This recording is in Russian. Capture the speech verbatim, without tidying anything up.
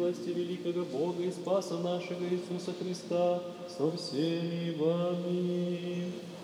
милости великого Бога и Спаса нашего Иисуса Христа со всеми вами.